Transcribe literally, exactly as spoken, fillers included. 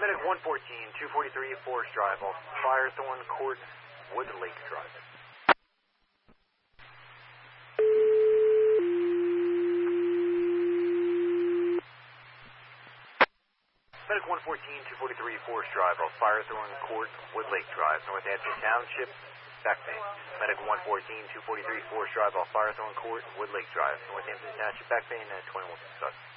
Medic one fourteen, two forty-three Forest Drive off Firethorn Court, Wood Lake Drive. Medic one fourteen, two forty-three Forest Drive off Firethorn Court, Wood Lake Drive, Northampton Township, back pain. Medic one fourteen, two forty-three Forest Drive off Firethorn Court, Wood Lake Drive, Northampton Township, back pain, uh, twenty-one Kentucky.